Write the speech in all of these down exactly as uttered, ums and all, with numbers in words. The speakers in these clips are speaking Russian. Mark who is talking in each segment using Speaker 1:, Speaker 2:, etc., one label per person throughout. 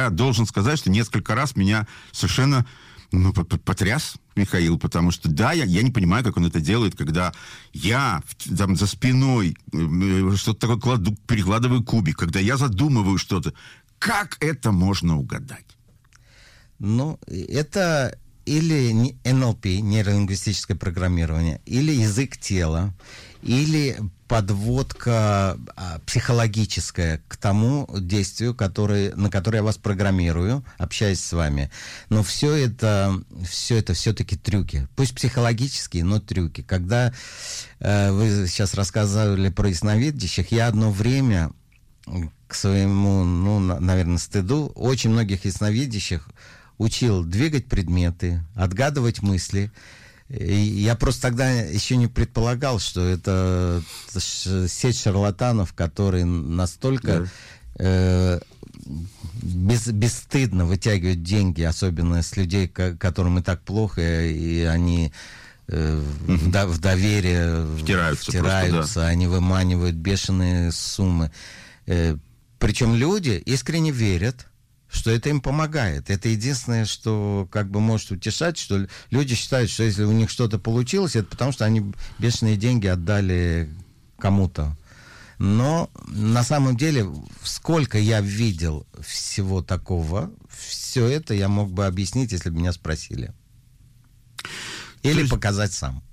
Speaker 1: я должен сказать, что несколько раз меня совершенно ну, потряс Михаил, потому что, да, я, я не понимаю, как он это делает, когда я там за спиной что-то такое кладу, перекладываю кубик, когда я задумываю что-то. Как это можно угадать?
Speaker 2: Ну, это или эн эл пи, нейролингвистическое программирование, или язык тела, или подводка а, психологическая к тому действию, который, на которое я вас программирую, общаясь с вами. Но все это, все это все-таки трюки. Пусть психологические, но трюки. Когда э, вы сейчас рассказывали про ясновидящих, я одно время к своему, ну, на, наверное, стыду, очень многих ясновидящих учил двигать предметы, отгадывать мысли. И я просто тогда еще не предполагал, что это сеть шарлатанов, которые настолько э, без, бесстыдно вытягивают деньги, особенно с людей, к- которым и так плохо, и они э, в, до- в доверие
Speaker 1: Втираются
Speaker 2: втираются,
Speaker 1: просто, да.
Speaker 2: они выманивают бешеные суммы. Э, причем люди искренне верят, что это им помогает. Это единственное, что как бы может утешать, что люди считают, что если у них что-то получилось, это потому что они бешеные деньги отдали кому-то. Но на самом деле, сколько я видел всего такого, все это я мог бы объяснить, если бы меня спросили. Или есть... показать сам.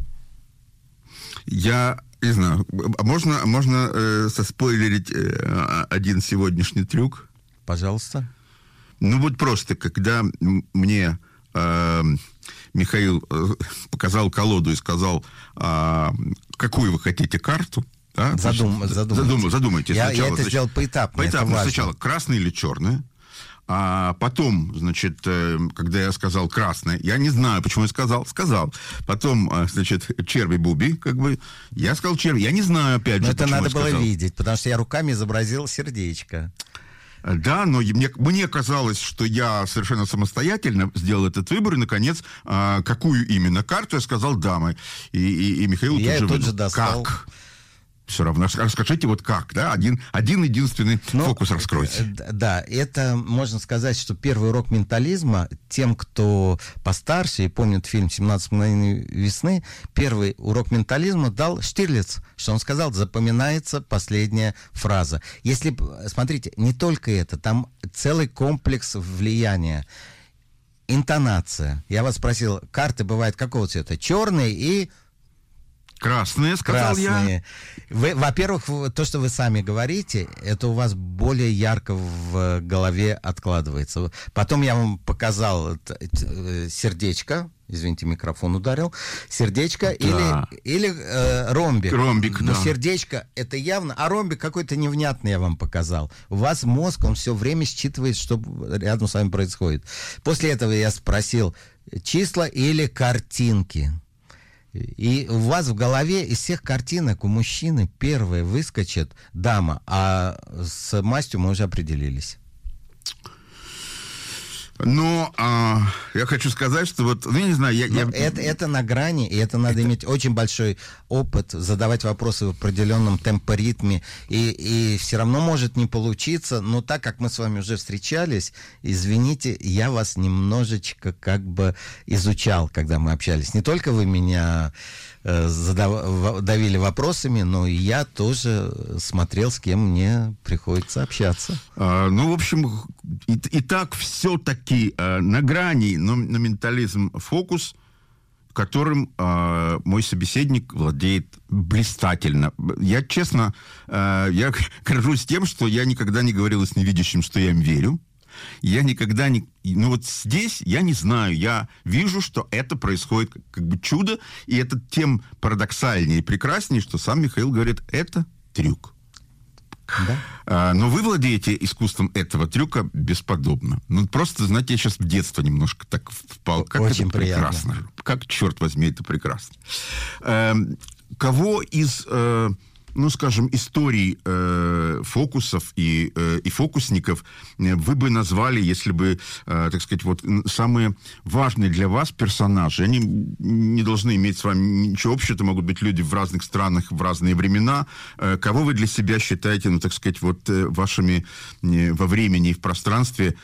Speaker 1: Я не знаю, можно, можно э, соспойлерить э, один сегодняшний трюк?
Speaker 2: Пожалуйста.
Speaker 1: Ну вот просто, когда мне э, Михаил э, показал колоду и сказал, э, какую вы хотите карту, да?
Speaker 2: Задум,
Speaker 1: Значит,
Speaker 2: задумайтесь.
Speaker 1: Задум, задумайтесь.
Speaker 2: Я,
Speaker 1: сначала,
Speaker 2: я это
Speaker 1: значит,
Speaker 2: сделал поэтапно.
Speaker 1: Поэтапно сначала красная или черная. А потом, значит, когда я сказал красное, я не знаю, почему я сказал, сказал. Потом, значит, черви-буби, как бы, я сказал черви. Я не знаю, опять
Speaker 2: но
Speaker 1: же,
Speaker 2: это
Speaker 1: почему
Speaker 2: надо
Speaker 1: я
Speaker 2: было
Speaker 1: сказал.
Speaker 2: видеть, потому что я руками изобразил сердечко.
Speaker 1: Да, но мне, мне казалось, что я совершенно самостоятельно сделал этот выбор, и, наконец, а, какую именно карту я сказал дамы. И, и, и Михаил
Speaker 2: я
Speaker 1: тут же...
Speaker 2: тут же достал.
Speaker 1: Как? Все равно. Расскажите, вот как, да? Один, один единственный ну, фокус раскройте.
Speaker 2: Да, это можно сказать, что первый урок ментализма тем, кто постарше и помнит фильм «семнадцать мгновений весны», первый урок ментализма дал Штирлиц, что он сказал, запоминается последняя фраза. Если, смотрите, не только это, там целый комплекс влияния. Интонация. Я вас спросил, карты бывают какого цвета? Черные и...
Speaker 1: Красные, сказал
Speaker 2: Красные.
Speaker 1: я.
Speaker 2: Вы, во-первых, то, что вы сами говорите, это у вас более ярко в голове откладывается. Потом я вам показал сердечко. Извините, микрофон ударил. Сердечко да. или, или э, ромбик.
Speaker 1: Ромбик,
Speaker 2: Но
Speaker 1: да.
Speaker 2: сердечко это явно, а ромбик какой-то невнятный я вам показал. У вас мозг, он все время считывает, что рядом с вами происходит. После этого я спросил, числа или картинки. И у вас в голове из всех картинок у мужчины первая выскочит дама, а с мастью мы уже определились.
Speaker 1: Но а, я хочу сказать, что вот, ну, я не знаю, я... я...
Speaker 2: Это, это на грани, и это надо это... иметь очень большой опыт, задавать вопросы в определенном темпоритме, и, и все равно может не получиться, но так как мы с вами уже встречались, извините, я вас немножечко как бы изучал, когда мы общались. Не только вы меня э, задав... давили вопросами, но и я тоже смотрел, с кем мне приходится общаться.
Speaker 1: А, ну, в общем, и, и так все-таки на грани, но, но ментализм фокус, которым э, мой собеседник владеет блистательно. Я, честно, э, я горжусь тем, что я никогда не говорил с невидящим, что я им верю. Я никогда не... Ну вот здесь я не знаю, я вижу, что это происходит как бы чудо, и это тем парадоксальнее и прекраснее, что сам Михаил говорит, это трюк. Да? А, но вы владеете искусством этого трюка бесподобно. Ну, просто, знаете, я сейчас в детство немножко так впал. Как
Speaker 2: очень
Speaker 1: это прекрасно.
Speaker 2: Приятно.
Speaker 1: Как, черт возьми, это прекрасно. А, кого из, э, ну, скажем, историй э, фокусов и, э, и фокусников вы бы назвали, если бы, э, так сказать, вот самые важные для вас персонажи? Они не должны иметь с вами ничего общего, это могут быть люди в разных странах, в разные времена. Э, кого вы для себя считаете, ну, так сказать, вот э, вашими э, во времени и в пространстве